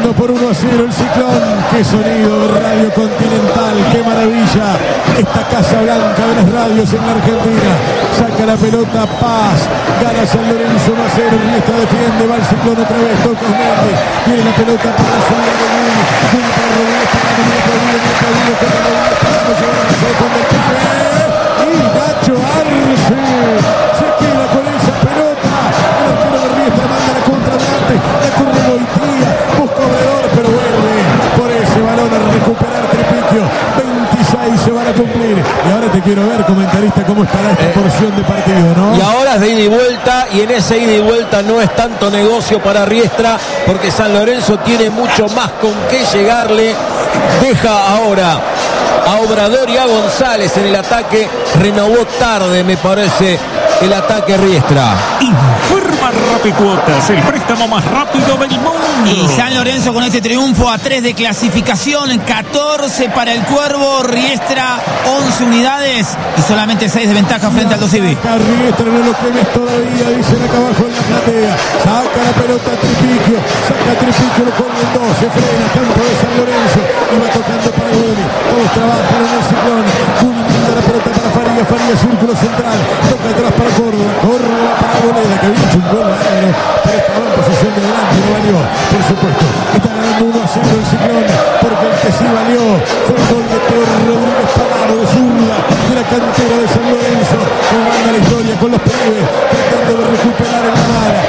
ganando por 1-0 el Ciclón. Qué sonido de Radio Continental, qué maravilla. Esta Casa Blanca de las radios en la Argentina. Saca la pelota Paz, gana San Lorenzo 1-0. Riestra defiende, va el Ciclón otra vez. Toca Osmendi, tiene la pelota para la salida de Gulli. Gulli para Rodríguez, para y Nacho Arce se queda con esa pelota. El arquero de Riestra manda la contra adelante. La corre Goitía, busca Obrador, pero vuelve por ese balón a recuperar Tripiquio. 26 se van a cumplir. Y ahora te quiero ver, comentarista, cómo estará esta porción de partido, ¿no? Y ahora es de ida y vuelta, y en ese ida y vuelta no es tanto negocio para Riestra, porque San Lorenzo tiene mucho más con qué llegarle. Deja ahora a Obrador y a González en el ataque. Renovó tarde, me parece, el ataque Riestra. Informa Rapicuotas, el préstamo más rápido del mundo. Y San Lorenzo con este triunfo a 3 de clasificación, 14 para el Cuervo, Riestra 11 unidades y solamente 6 de ventaja frente al Dosivi. Riestra, no lo quemes todavía, dicen acá abajo en la platea. Saca la pelota a Tripiquio, saca a Tripiquio, lo pone en 2, se frena, campo de San Lorenzo y va tocando para Gulli. Todos trabajan en el Ciclón. Gulli manda la pelota para Faría, Faría círculo central, toca atrás para Córdoba, Córdoba para Boleda, que había hecho un gol aéreo, pero estaba en posición de delante, no valió, por supuesto. Está ganando 1-0 el Ciclón, porque el que sí valió fue el gol de Teo Rodríguez Palaro de zurda, de la cantera de San Lorenzo, que manda la historia con los pibes, tratando de recuperar en la mala.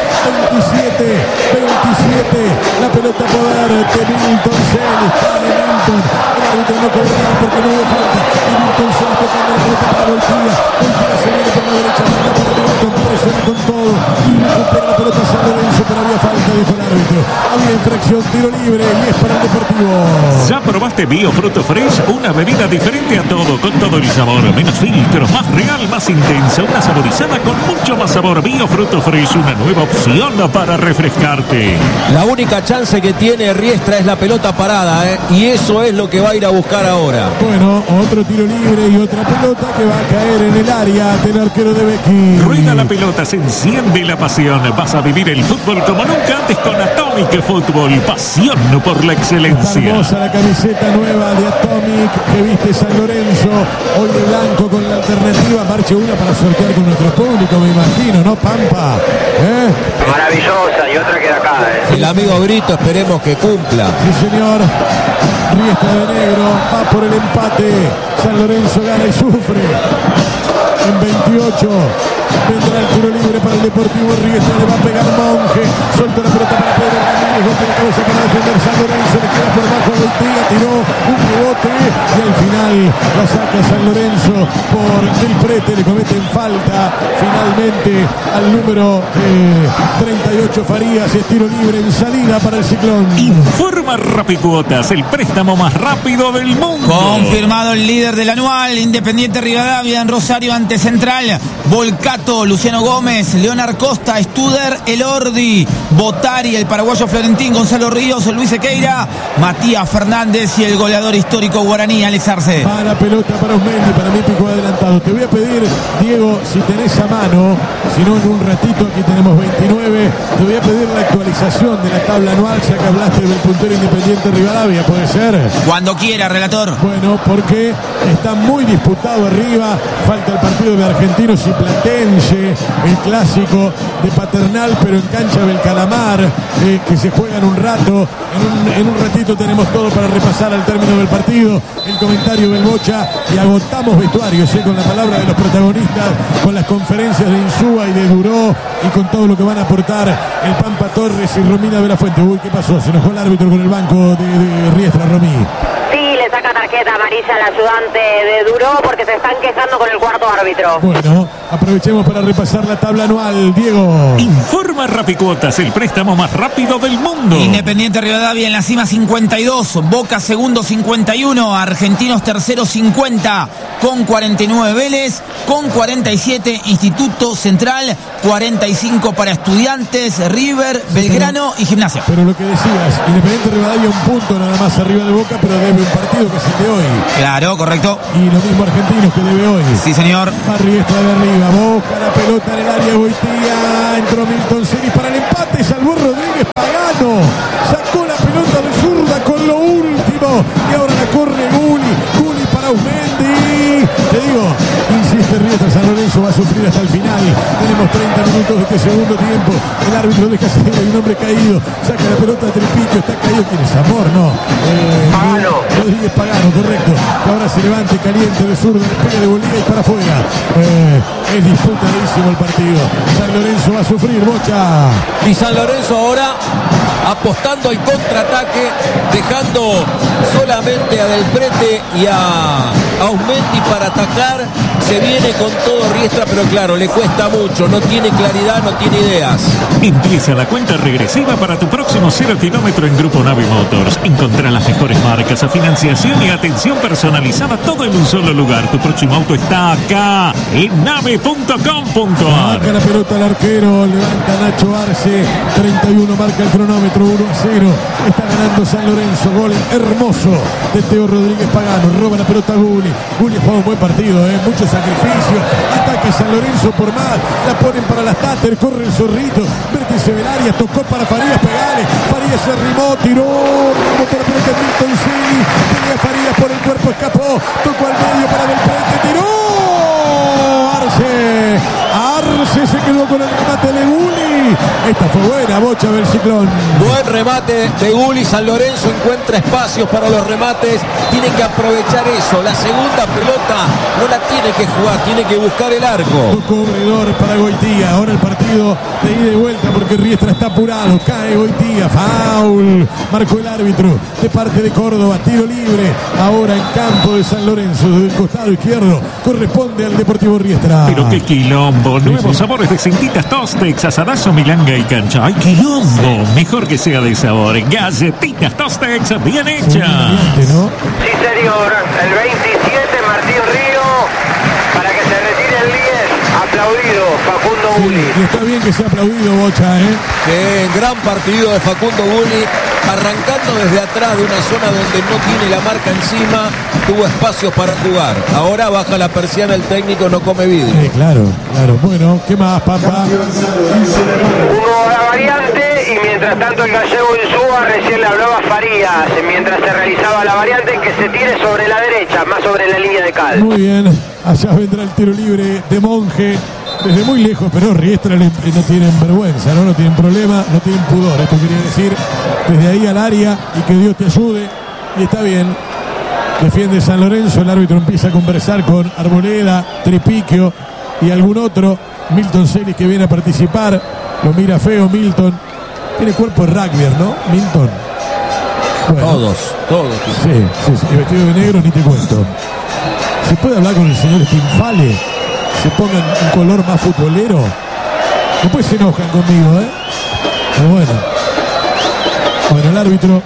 27, la pelota poder de Milton Celis, para Milton, el árbitro no cobraba porque no hubo falta, y Milton Celis tocando la pelota para Golpía, Golpía se viene por la derecha, manda para Milton, presiona con todo, y recupera la pelota San Lorenzo, pero había falta, dijo el árbitro, había infracción, tiro libre, y es para el Deportivo. ¿Ya probaste Bio Fruto Fresh? Una bebida diferente a todo, con todo el sabor, menos filtros, más real, más intensa, una saborizada con mucho más sabor. Bio Fruto Fresh, una nueva opción para refrescarte. La única chance que tiene Riestra es la pelota parada, y eso es lo que va a ir a buscar ahora. Bueno, otro tiro libre y otra pelota que va a caer en el área del arquero de Becky. Rueda la pelota, se enciende la pasión. Vas a vivir el fútbol como nunca antes con Atomic Fútbol. Pasión por la excelencia. Está hermosa la camiseta nueva de Atomic que viste San Lorenzo. Hoy de blanco con la alternativa. Marche una para sortear con nuestro público, me imagino, ¿no, Pampa? Maravillosa, y otra queda acá, El amigo Brito esperemos que cumpla. Sí, señor. Riestra de negro, va por el empate. San Lorenzo gana y sufre. En 28 vendrá el tiro libre para el Deportivo. Riestra le va a pegar Monje. Suelta la pelota para Pedro Ramírez. Golpe de cabeza para defender San Lorenzo. Le queda por abajo a Golpía. Tiró un rebote y al final la saca San Lorenzo por Del Prete. Le cometen falta finalmente al número 38 Farías. Es tiro libre en salida para el Ciclón. Informa Rapicuotas, el préstamo más rápido del mundo. Confirmado el líder del anual, Independiente Rivadavia en Rosario ante Central. Volcato, Luciano Gómez, Leonard Costa, Studer, Elordi, Botari, el paraguayo Florentín, Gonzalo Ríos, Luis Sequeira, Matías Fernández y el goleador histórico guaraní, Alex Arce. Para pelota para Osmendi, para mí pico adelantado. Te voy a pedir, Diego, si tenés a mano, si no en un ratito, aquí tenemos 29, te voy a pedir la actualización de la tabla anual, ya que hablaste del puntero Independiente Rivadavia, ¿puede ser? Cuando quiera, relator. Bueno, porque está muy disputado arriba, falta el partido de Argentinos y Platense, el clásico de Paternal, pero en cancha del Calamar, que se juega en un rato. En un ratito tenemos todo para repasar al término del partido, el comentario del Bocha, y agotamos vestuarios, con la palabra de los protagonistas, con las conferencias de Insúa y de Duró, y con todo lo que van a aportar el Pampa Torres y Romina de la Fuente. Uy, ¿qué pasó? Se enojó el árbitro con el banco de Riestra, Romí. Sí, le saca tarjeta amarilla al ayudante de Duró porque se están quejando con el cuarto árbitro. Bueno, aprovechemos para repasar la tabla anual, Diego. Informa Rapicuotas, el préstamo más rápido del mundo. Independiente Rivadavia en la cima 52, Boca segundo 51, Argentinos tercero 50, con 49 Vélez, con 47 Instituto Central, 45 para Estudiantes, River, Belgrano y Gimnasia. Pero lo que decías, Independiente Rivadavia un punto nada más arriba de Boca, pero debe un partido que es el de hoy. Claro, correcto. Y lo mismo Argentinos que debe hoy. Sí, señor. Riestra de arriba, busca la pelota en el área, Goitía, entró Milton Celis para el empate, salvó Rodríguez Pagano, sacó la pelota de minutos de este segundo tiempo. El árbitro deja seguir, hay un hombre caído, saca la pelota a Tripiquio, está caído. ¿Quién es? Amor, no. Rodríguez Pagano, correcto. Que ahora se levante caliente de zurdo, le pega de volea y para afuera. Es disputadísimo el partido. San Lorenzo va a sufrir, Bocha. Y San Lorenzo ahora apostando al contraataque, dejando solamente a Del Prete y a Ausmendi para atacar. Se viene con todo Riestra, pero claro, le cuesta mucho, no tiene claridad, no tiene ideas. Empieza la cuenta regresiva para tu próximo 0 kilómetro en Grupo Navi Motors. Encontrá las mejores marcas, a financiación y atención personalizada, todo en un solo lugar. Tu próximo auto está acá, en nave.com.ar. Marca la pelota al arquero, levanta Nacho Arce, 31 marca el cronómetro, 1-0. Está ganando San Lorenzo, gol hermoso de Teo Rodríguez Pagano. Roba la pelota a Gulli. Gulli ha jugado un buen partido, mucho sacrificio. Ataca San Lorenzo por más. La ponen para las Tater, corre el Zorrito. Vértice del área, tocó para Farías, pegale. Farías se arrimó, tiró. Rumbo por el Prete, Milton Celi. Tenía Farías por el cuerpo, escapó. Tocó al medio para Del Prete, tiró. Arce se quedó con el remate de Gulli. Esta fue buena, Bocha del Ciclón. Buen remate de Gulli. San Lorenzo encuentra espacios para los remates. Tiene que aprovechar eso. La segunda pelota no la tiene que jugar, tiene que buscar el arco. Corredor para Goitía. Ahora el partido de ida y vuelta porque Riestra está apurado. Cae Goitía. Foul. Marcó el árbitro de parte de Córdoba. Tiro libre. Ahora en campo de San Lorenzo. Desde el costado izquierdo corresponde al Deportivo Riestra. Pero qué quilombo. Nuevos sabores de Cintitas Tostex, asadazo, milanga y cancha. ¡Ay, quilombo! Mejor que sea de sabor. Galletitas Tostex, bien hechas. ¿No? Sí, señor. El 27, Martín Río, para que se retire el 10. Aplaudido, Facundo Gulli. Y está bien que sea aplaudido, Bocha, Gran partido de Facundo Gulli, arrancando desde atrás de una zona donde no tiene la marca encima, tuvo espacios para jugar. Ahora baja la persiana el técnico, no come vidrio. Claro. Bueno, ¿qué más, Pampa? Uno a la variante y mientras tanto el gallego Insúa recién le hablaba a Farías, mientras se realizaba la variante, que se tire sobre la derecha, más sobre la línea de cal. Muy bien, allá vendrá el tiro libre de Monje. Desde muy lejos, pero Riestra no tienen vergüenza, no tienen problema, no tienen pudor. Esto quería decir, desde ahí al área y que Dios te ayude. Y está bien. Defiende San Lorenzo, el árbitro empieza a conversar con Arboleda, Tripiquio y algún otro. Milton Celis, que viene a participar, lo mira feo Milton. Tiene cuerpo de rugby, ¿no? Milton. Bueno, todos. Sí, y vestido de negro ni te cuento. ¿Se puede hablar con el señor Stinfale? Se pongan un color más futbolero. Después se enojan conmigo, Pero bueno, el árbitro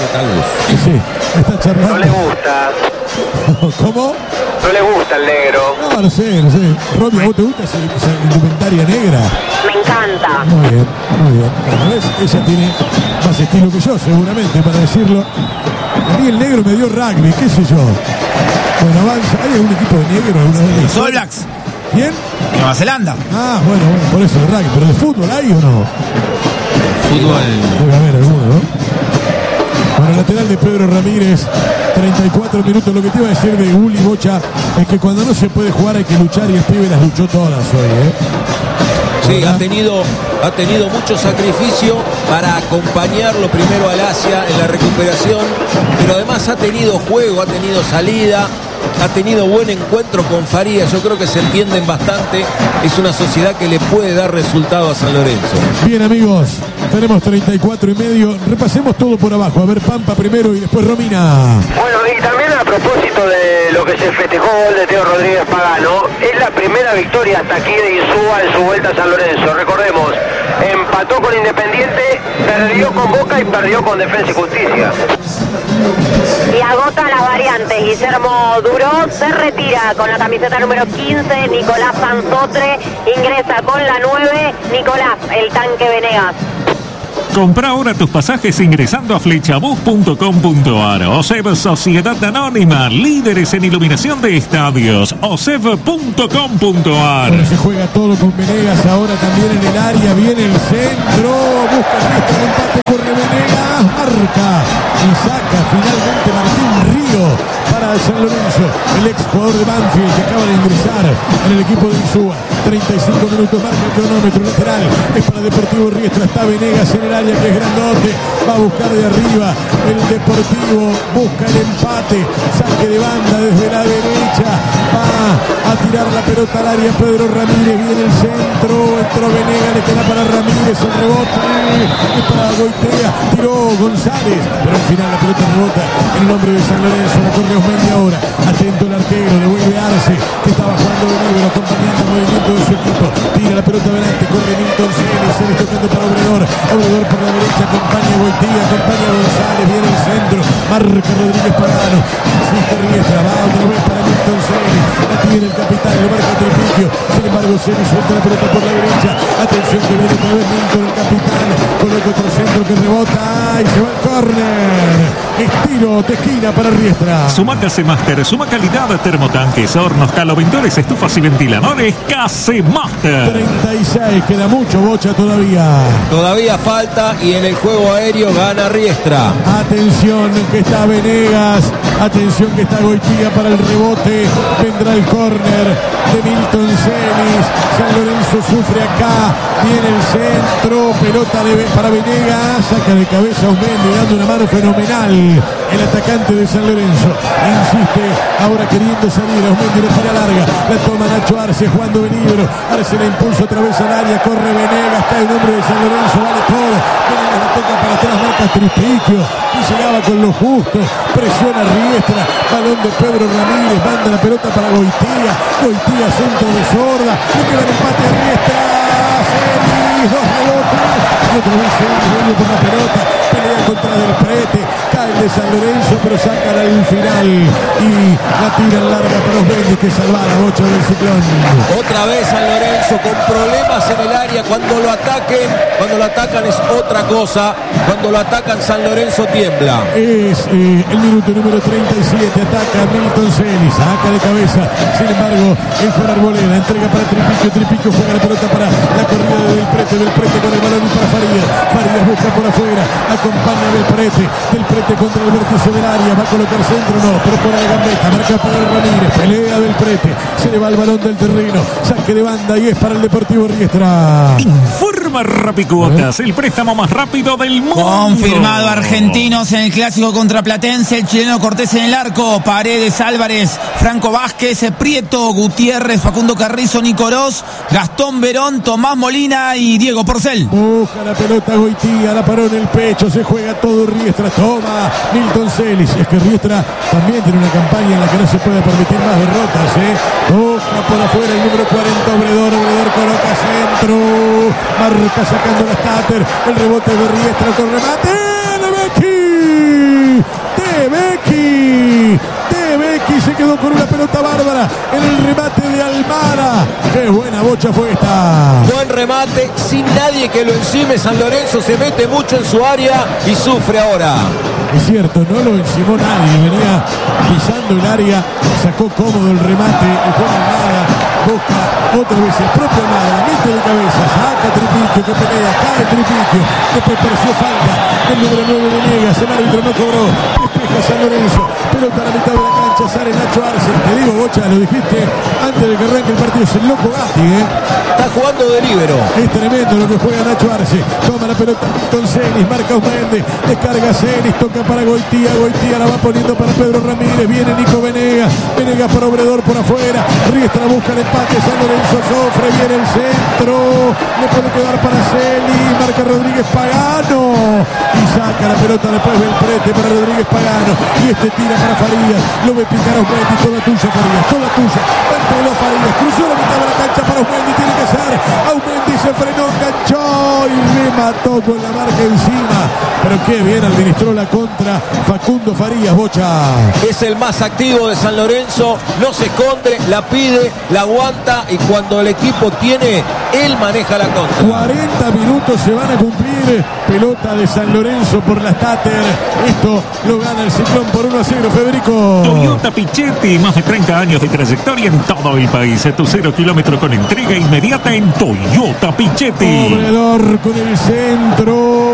está charlando. No le gusta. ¿Cómo? No le gusta el negro. No sé. Romy, ¿a vos te gusta esa indumentaria negra? Me encanta. Muy bien. Bueno, ¿ves? Ella tiene más estilo que yo, seguramente, para decirlo. A mí el negro me dio rugby, qué sé yo. Bueno, avanza. ¿Hay algún equipo de negro alguna vez? Los All Blacks. ¿Quién? Nueva Zelanda. Ah, bueno, por eso el rugby. ¿Pero de fútbol hay o no? Fútbol. Debe haber alguno, ¿no? Bueno, lateral de Pedro Ramírez, 34 minutos. Lo que te iba a decir de Gulli, Bocha, es que cuando no se puede jugar hay que luchar, y el pibe las luchó todas hoy, Sí, ha tenido mucho sacrificio para acompañarlo primero al Asia en la recuperación, pero además ha tenido juego, ha tenido salida, ha tenido buen encuentro con Farías. Yo creo que se entienden bastante. Es una sociedad que le puede dar resultado a San Lorenzo. Bien, amigos, tenemos 34 y medio. Repasemos todo por abajo. A ver, Pampa primero y después Romina. Bueno, y también a propósito de lo que se festejó el de Teo Rodríguez Pagano, es la primera victoria hasta aquí de Insúa en su vuelta a San Lorenzo. Recordemos, empató con Independiente, perdió con Boca y perdió con Defensa y Justicia. Y agota las variantes. Guillermo Duró se retira con la camiseta número 15. Nicolás Sansotre ingresa con la 9. Nicolás, el tanque Venegas. Compra ahora tus pasajes ingresando a flechabus.com.ar. OSEV Sociedad Anónima, líderes en iluminación de estadios. OSEV.com.ar. Ahora se juega todo con Venegas, ahora también en el área, viene el centro, busca el empate, corre Venegas, marca y saca finalmente Martín Río para San Lorenzo, el ex jugador de Banfield que acaba de ingresar en el equipo de Insúa. 35 minutos marca el cronómetro lateral, es para Deportivo Riestra, está Venegas en el área que es grandote, va a buscar de arriba, el Deportivo busca el empate, saque de banda desde la derecha, va a tirar la pelota al área Pedro Ramírez, viene el centro, entró Venegas, le queda para Ramírez, el rebote, y para Goitea, tiró González, pero al final la pelota rebota en el hombre de San Lorenzo, la corre Osmendi ahora, atento el arquero, devuelve Arce, que estaba jugando de libero, acompañando el movimiento de su equipo, tira la pelota adelante, corre Milton Celis tocando para Obredor por la derecha, acompaña Goitea, acompaña González, viene el centro, marca Rodríguez Pagano, insiste Riestra, va otra vez para Milton Celis, la tiene el capitán, lo marca Tripiquio, sin embargo Celis suelta la pelota por la derecha, atención que viene otra vez Milton, el capitán, coloca otro centro que rebota y se va al córner, estilo de esquina para Riestra. Sumaca C-Master, suma calidad, termotanques, hornos, caloventores, estufas y ventiladores, C-Master. 36, queda mucho Bocha todavía. Todavía falta y en el juego aéreo gana Riestra. Atención que está Venegas, atención que está Goitia para el rebote, vendrá el córner de Milton Celis, San Lorenzo sufre acá, viene el centro, pelota para Venegas, saca de cabeza a Osmendi dando una mano fenomenal, el atacante de San Lorenzo, insiste ahora queriendo salir, Osmendi le tira larga, la toma Nacho Arce jugando de libero, Arce la impulsa otra vez al área, corre Venegas, cae el hombre de San Lorenzo, vale todo, Venegas la toca para atrás, marca Tripiquio, y llegaba con lo justo, presiona Riestra, balón de Pedro Ramírez, manda la pelota para Goitia, Goitia centro de Sorda, le queda el empate a Riestra, Celis, dos rebotes, y otra vez Celis vuelve por la pelota, pelea contra Del Prete, cae el de San Lorenzo, pero sacan al final, y la tiran larga para Osmendi que salva la Bocha del Ciclón. Otra vez San Lorenzo con problemas en el área, cuando lo atacan es otra cosa, cuando lo atacan San Lorenzo tiembla. Es el minuto número 37, ataca Milton Celis, saca de cabeza, sin embargo el Juan Arboleda, entrega para Tripiquio juega la pelota para la corrida de Del Prete con el balón y para Farías busca por afuera, acompaña Del Prete contra el vértice del área, va a colocar centro, no, pero por la gambeta, marca Pedro Ramírez, pelea Del Prete, se le va el balón del terreno, saque de banda y es para el Deportivo Riestra. Informa Rapicuotas, el préstamo más rápido del mundo. Confirmado Argentinos en el clásico contra Platense, el chileno Cortés en el arco, Paredes, Álvarez, Franco Vázquez, Prieto, Gutiérrez, Facundo Carrizo, Nicolás, Gastón Verón, Tomás Molina y Diego Porcel. Busca la pelota Goitia, la paró en el pecho, se juega todo Riestra, toma Milton Celis, es que Riestra también tiene una campaña en la que no se puede permitir más derrotas, busca por afuera el número 40, Obredor coloca centro, marca sacando la Stater, el rebote de Riestra, otro remate, Tebecki se quedó con una pelota bárbara en el remate de Almada. Qué buena Bocha fue esta. Buen remate, sin nadie que lo encime. San Lorenzo se mete mucho en su área y sufre ahora. Es cierto, no lo encimó nadie, venía pisando el área, sacó cómodo el remate, el Juan Almada busca otra vez el propio Almada, mete de cabeza, saca Tripiquio que pelea, cae Tripiquio, después pareció falta el número 9 Venegas, el árbitro no cobró, despeja San Lorenzo, pelota a la mitad de la cancha, sale Nacho Arce, te digo Bocha, lo dijiste antes de que arranque el partido, es el loco Gatti, está jugando de líbero. Es tremendo lo que juega Nacho Arce, toma la pelota Milton Celis, marca Osmendi, descarga Celis, toca para Goitia la va poniendo para Pedro Ramírez, viene Nico Venegas para Obredor por afuera, Riestra busca el empate, San Lorenzo sofre, viene el centro, le puede quedar para Celis, marca Rodríguez Pagano y saca la pelota después del Prete para Rodríguez Pagano y este tira para Farías, lo ve picar a Osmendi, toda tuya Farías, toda tuya, entregó Farías, cruzó la mitad de la cancha para Osmendi, tiene que ser, Osmendi se frenó, enganchó y remató con la marca encima, pero qué bien administró la contra Facundo Farías, Bocha. Es el más activo de San Lorenzo, no se esconde, la pide, la aguanta y cuando el equipo tiene, él maneja la contra. 40 minutos se van a cumplir, pelota de San Lorenzo por la Stater, esto lo gana el Ciclón por 1-0, Federico. Toyota Pichetti, más de 30 años de trayectoria en todo el país, tu 0 kilómetro con entrega inmediata en Toyota Pichetti. Obredor con el centro,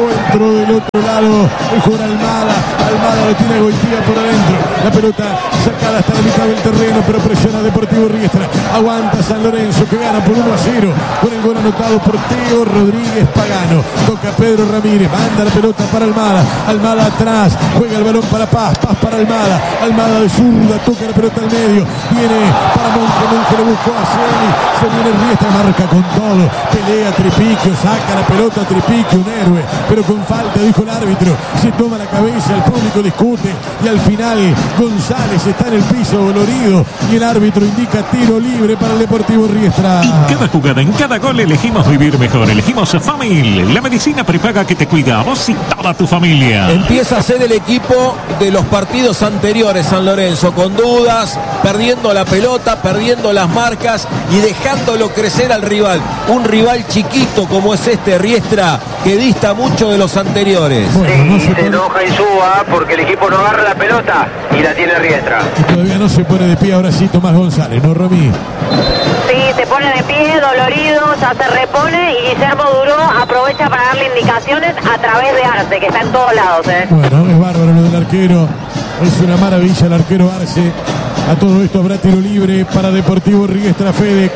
encuentro del otro lado. El jugador Almada lo tiene a Goitía por adentro. La pelota sacada hasta la mitad del terreno, pero presiona Deportivo Riestra. Aguanta San Lorenzo, que gana por 1-0 con el gol anotado por Teo Rodríguez Pagano. Toca Pedro Ramírez, manda la pelota para Almada atrás, juega el balón para Paz para Almada de zurda, toca la pelota al medio, viene para Monge lo buscó a Ceni, se viene Riestra, marca con todo, pelea Tripiquio, saca la pelota Tripiquio, un héroe, pero con falta, dijo el árbitro, se toma la cabeza, el público discute y al final González está en el piso dolorido y el árbitro indica tiro libre para el Deportivo Riestra. En cada jugada, en cada gol elegimos vivir mejor, elegimos Famil, la medicina prepaga que te cuida a vos y toda tu familia. Empieza a ser el equipo de los partidos anteriores San Lorenzo, con dudas, perdiendo la pelota, perdiendo las marcas y dejándolo crecer al rival. Un rival chiquito como es este Riestra, que dista mucho de los anteriores. Bueno, sí, se enoja y suba porque el equipo no agarra la pelota y la tiene Riestra. Y todavía no se pone de pie, ahora sí Tomás González, ¿no, Romy? Sí, se pone de pie, dolorido, ya se repone y Guillermo Duró aprovecha para darle indicaciones a través de Arce, que está en todos lados. Bueno, es bárbaro lo del arquero, es una maravilla el arquero Arce. A todo esto habrá tiro libre para Deportivo Riestra. Fede,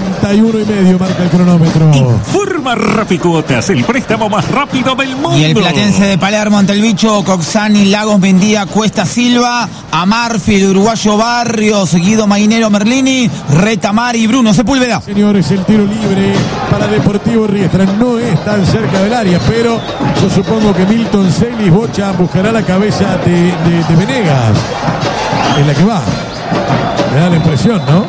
41,5 marca el cronómetro. Informa Rapicuotas, el préstamo más rápido del mundo. Y el platense de Palermo ante el bicho, Coxani, Lagos, Mendía, Cuesta, Silva, Amarfi, el uruguayo Barrios, Guido Mainero, Merlini, Retamar y Bruno Sepúlveda. Señores, el tiro libre para Deportivo Riestra. No es tan cerca del área, pero yo supongo que Milton Celis Bocha buscará la cabeza de Venegas. Es la que va. Me da la impresión, ¿no?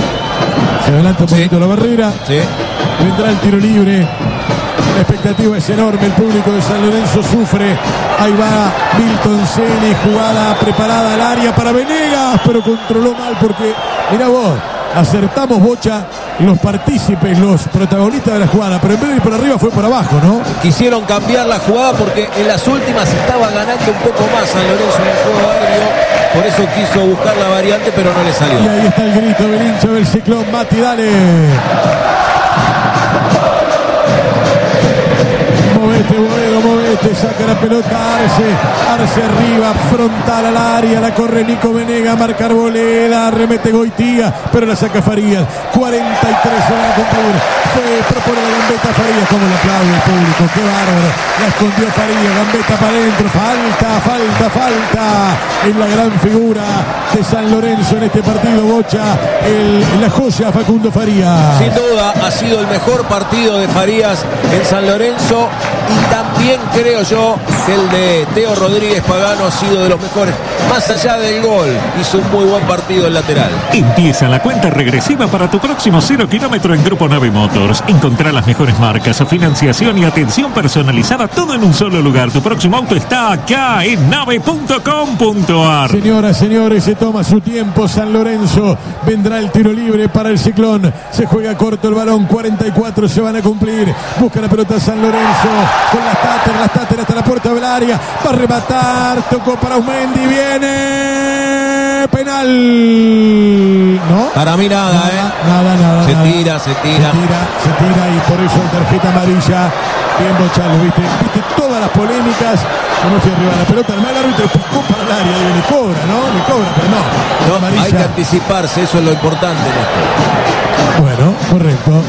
Se adelanta un poquito la barrera. Sí. Vendrá el tiro libre. La expectativa es enorme. El público de San Lorenzo sufre. Ahí va Milton Celis, jugada preparada al área para Venegas, pero controló mal porque, mirá vos, acertamos Bocha, los partícipes, los protagonistas de la jugada, pero en vez de ir por arriba fue por abajo, ¿no? Quisieron cambiar la jugada porque en las últimas estaba ganando un poco más San Lorenzo en el juego aéreo. Por eso quiso buscar la variante, pero no le salió. Y ahí está el grito del hincha del Ciclón, Mati, dale. Movete, Boedo, movete, saca la pelota Arce arriba, frontal al área, la corre Nico Venegas, marca Arboleda, remete Goitía, pero la saca Farías, 43 se van a cumplir, propone la gambeta Farías, como le aplaude el público, qué bárbaro, la escondió Farías, gambeta para adentro, falta, en la gran figura de San Lorenzo en este partido, Bocha, la joya Facundo Farías. Sin duda ha sido el mejor partido de Farías en San Lorenzo y también creo yo que el de Teo Rodríguez Pagano ha sido de los mejores. Más allá del gol, hizo un muy buen partido el lateral. Empieza la cuenta regresiva para tu próximo 0 kilómetro en Grupo Nave Motors. Encontrá las mejores marcas, financiación y atención personalizada, todo en un solo lugar. Tu próximo auto está acá en nave.com.ar. Señoras, señores, se toma su tiempo San Lorenzo. Vendrá el tiro libre para el Ciclón. Se juega corto el balón, 44 se van a cumplir. Busca la pelota San Lorenzo con las Tater hasta la puerta del área. Va a rematar, tocó para Aumendi, viene penal. ¿No? Para mí nada, Nada. Se tira. Y por eso tarjeta amarilla. Bien Bochalo, ¿viste? Todas las polémicas. No fue arriba la pelota, el árbitro picó para el área y le cobra, pero no. No, hay que anticiparse, eso es lo importante en esto. Bueno, correcto.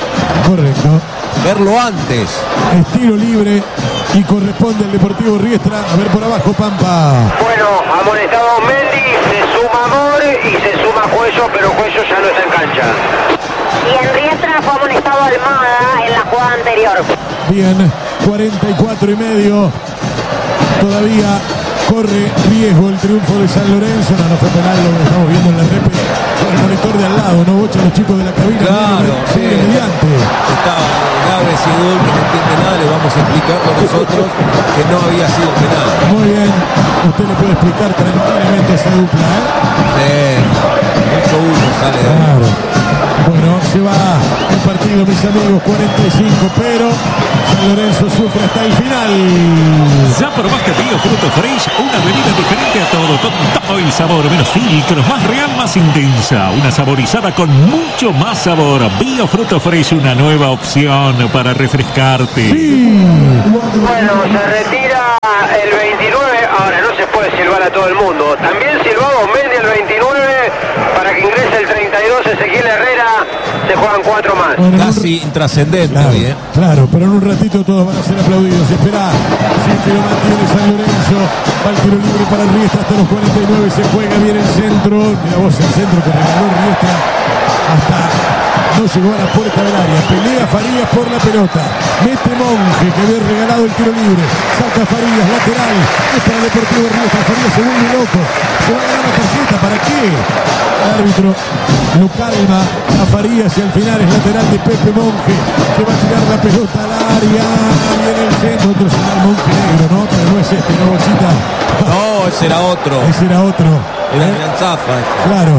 Verlo antes. Es tiro libre y corresponde al Deportivo Riestra. A ver por abajo, Pampa. Bueno, amonestado Mendy, se suma More y se suma Cuello, pero Cuello ya no está en cancha. Y en Riestra fue amonestado Almada en la jugada anterior. Bien, 44,5. Todavía corre riesgo el triunfo de San Lorenzo. No fue penal, lo que estamos viendo en la rep con el monitor de al lado, ¿no? Bocha, los chicos de la cabina. Claro, sí. Mediante. Estaba grave ese gol, que no entiende nada, le vamos a explicarlo nosotros que no había sido penal. Muy bien, usted le puede explicar tranquilamente esa dupla, Sí, mucho uno sale de ahí. Claro. Bueno, se va el partido partido, mis amigos, 45, pero San Lorenzo sufre hasta el final. Ya probaste Bio Fruto Fresh, una bebida diferente a todo, con todo el sabor, menos filtros, más real, más intensa, una saborizada con mucho más sabor. Bio Fruto Fresh, una nueva opción para refrescarte. Sí. Bueno, se retira el 29, ahora no se puede silbar a todo el mundo. También silbamos Mendy el 29 para que ingrese el 32 Ezequiel Herrera. Se juegan 4 más. Bueno, Casi intrascendente claro, hoy, ¿eh? claro, pero en un ratito todos van a ser aplaudidos. Espera, sí que lo mantiene San Lorenzo. Va el tiro libre para Riestra hasta los 49. Se juega bien el centro. Mira vos el centro que regaló Riestra hasta no llegó a la puerta del área. Pelea Farías por la pelota. Mete Monje que había regalado el tiro libre. Saca Farías, lateral. Es para Deportivo Riestra. Farías se vuelve loco. Se va a ganar la tarjeta. ¿Para qué? El árbitro lo calma a Farías y al final es lateral de Pepe Monje que va a tirar la pelota al área. Viene el centro. Otro señal Monje negro, ¿no? Pero no es este, ¿no, Bochita? No, ese era otro. Ese era otro. Era el gran Zafa. Claro.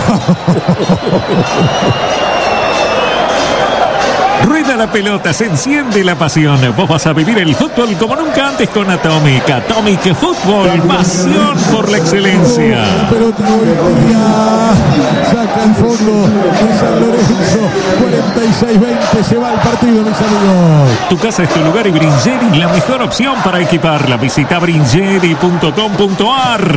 Rueda la pelota, se enciende la pasión. Vos vas a vivir el fútbol como nunca antes con Atomic. Atomic Fútbol, pasión por la excelencia. La pelota voltea, saca el fondo de San Lorenzo. 46-20, se va el partido, mis amigos. Tu casa es tu lugar y Bringeri la mejor opción para equiparla. Visita bringeri.com.ar.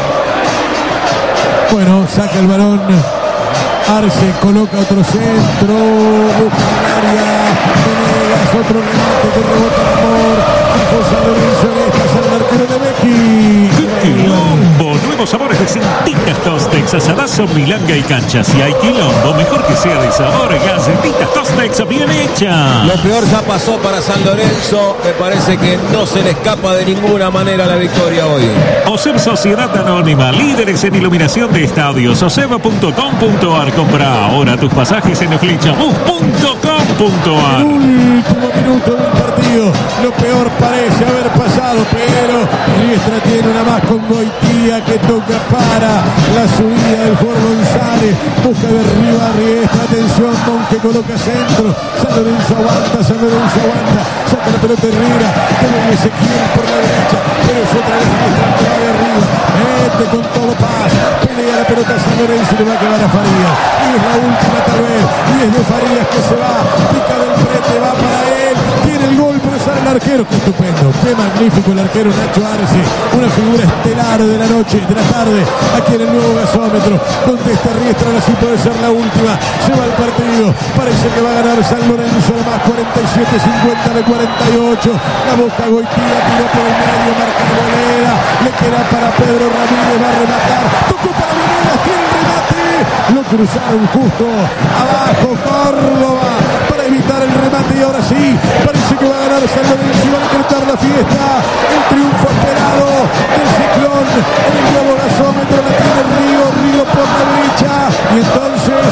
Bueno, saca el balón. Arce coloca otro centro, busca el área, Venegas, otro remate que rebota Amor, bajo San Lorenzo en esta, sale el arquero de Becky. Quilombo, nuevos sabores de Galletitas Tostex, asadazo, milanga y cancha. Si hay quilombo, mejor que sea de sabor. Galletitas Tostex bien hecha. Lo peor ya pasó para San Lorenzo. Me parece que no se le escapa de ninguna manera la victoria hoy. OSEB Sociedad Anónima, líderes en iluminación de estadios. OSEB.com.ar. Compra ahora tus pasajes en flechabus.com.ar. Último minuto del partido. Lo peor parece haber pasado, pero Riestra tiene una más con Goitía que toca para la subida del jugador González. Busca de arriba Riestra. Atención, Monje coloca centro. San Lorenzo aguanta, San Lorenzo aguanta. Saca la pelota Herrera. Debe Ezequiel por la derecha. Pero es otra vez Riestra que va de arriba. Mete con todo paz. Pelea la pelota San Lorenzo y le va a quedar a Farías. Y es la última tal vez. Y es de Farías que se va. Pica del frente, va para él. Tiene el gol, pero sale el arquero. Qué estupendo, qué magnífico el arquero Nacho Arce. Una figura estelar de la noche, de la tarde. Aquí en el nuevo gasómetro. Contesta Riestra, ahora sí puede ser la última. Se va el partido. Parece que va a ganar San Lorenzo. Más 47-50 de 48. La busca Goitía, tiró por el medio, marca de Bolera. Le queda para Pedro Ramírez, va a rematar. Tocó para Venegas, tiene el remate. Lo cruzaron justo abajo Córdoba para evitar el remate y ahora sí, parece que va a ganar San Lorenzo y va a decretar la fiesta. El triunfo esperado del Ciclón en el nuevo gasómetro. La tiene Río por la derecha. Y entonces,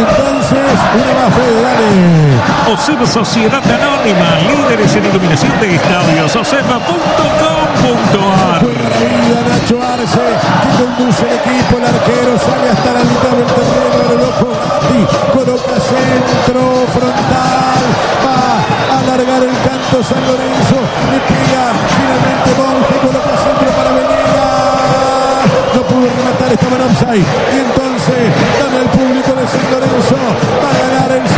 una más, Fede, dale. OSEB Sociedad Anónima, líderes en iluminación de estadios. OSEB.com.ar. Juega la vida Nacho Arce, que conduce el equipo. El arquero sale hasta la mitad del terreno. El loco Gatti coloca centro frontal. Va a alargar el canto San Lorenzo. Le pega finalmente Monge, coloca centro para Venegas. No pudo rematar, estaba en offside.